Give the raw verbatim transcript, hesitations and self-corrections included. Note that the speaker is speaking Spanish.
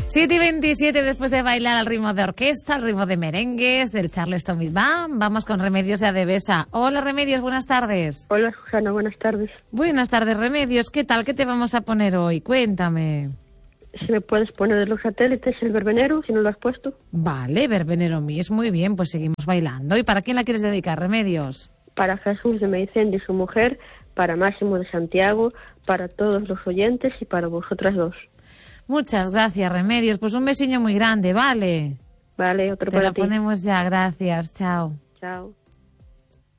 siete y veintisiete, después de bailar al ritmo de orquesta, al ritmo de merengues, del Charleston Big Band, vamos con Remedios de Adevesa. Hola, Remedios, buenas tardes. Hola, Susana, buenas tardes. Buenas tardes, Remedios. ¿Qué tal? ¿Qué te vamos a poner hoy? Cuéntame. Si me puedes poner de los satélites el verbenero, si no lo has puesto. Vale, verbenero mis, muy bien, pues seguimos bailando. ¿Y para quién la quieres dedicar, Remedios? Para Jesús de Meicende y su mujer, para Máximo de Santiago, para todos los oyentes y para vosotras dos. Muchas gracias, Remedios. Pues un besiño muy grande, ¿vale? Vale, otro Te para lo ti. ponemos ya, gracias. Chao. Chao.